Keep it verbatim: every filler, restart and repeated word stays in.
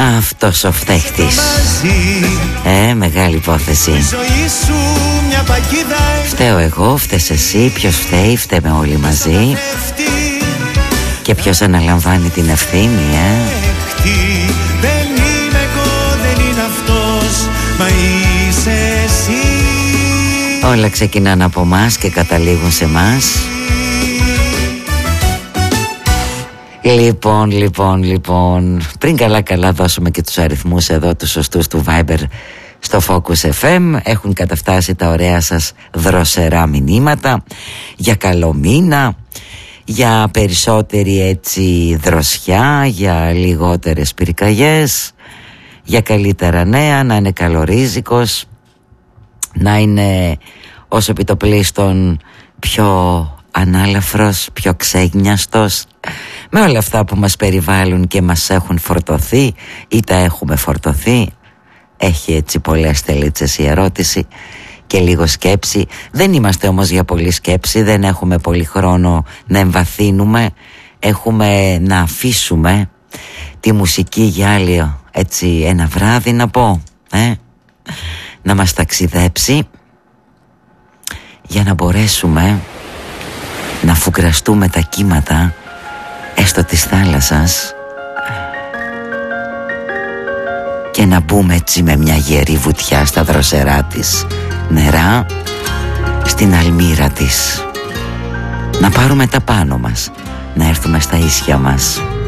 Αυτός ο φταίχτης. Ε, μεγάλη υπόθεση. Φταίω εγώ, φταίς εσύ, ποιος φταίει, φταίμε όλοι μαζί. Και ποιος αναλαμβάνει την ευθύνη, ε? Δεν είμαι εγώ, δεν είναι αυτός, μα είσαι εσύ. Όλα ξεκινάνε από μας και καταλήγουν σε μας. Λοιπόν, λοιπόν, λοιπόν, πριν καλά καλά δώσουμε και τους αριθμούς εδώ, τους σωστούς του Viber στο Focus εφ εμ. Έχουν καταφτάσει τα ωραία σας δροσερά μηνύματα για καλό μήνα, για περισσότερη έτσι δροσιά, για λιγότερες πυρκαγιές, για καλύτερα νέα, να είναι καλορίζικος, να είναι όσο επιτοπλίστων πιο ανάλαφρος, πιο ξέγνιαστος, με όλα αυτά που μας περιβάλλουν και μας έχουν φορτωθεί ή τα έχουμε φορτωθεί. Έχει έτσι πολλές τελίτσες η ερώτηση και λίγο σκέψη. Δεν είμαστε όμως για πολλή σκέψη, δεν έχουμε πολύ χρόνο να εμβαθύνουμε. Έχουμε να αφήσουμε τη μουσική για άλλη έτσι ένα βράδυ, να πω, ε? να μας ταξιδέψει, για να μπορέσουμε να φουγκραστούμε τα κύματα έστω της θάλασσας και να μπούμε έτσι με μια γερή βουτιά στα δροσερά της νερά, στην αλμύρα της, να πάρουμε τα πάνω μας, να έρθουμε στα ίσια μας.